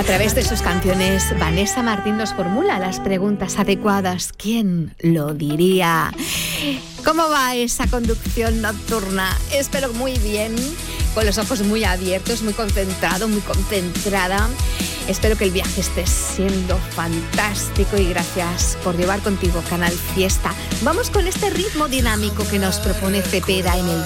A través de sus canciones, Vanessa Martín nos formula las preguntas adecuadas. ¿Quién lo diría? ¿Cómo va esa conducción nocturna? Espero muy bien, con los ojos muy abiertos, muy concentrado, muy concentrada. Espero que el viaje esté siendo fantástico y gracias por llevar contigo Canal Fiesta. Vamos con este ritmo dinámico que nos propone Cepeda en el